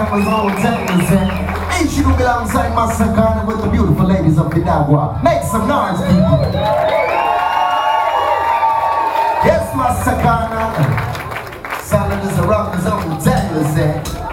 members on Taylor's and each you alongside my Sakana with the beautiful ladies of Pinagua. Make some noise, people. Yes, my Sakana. Solid as a rock is on Taylor's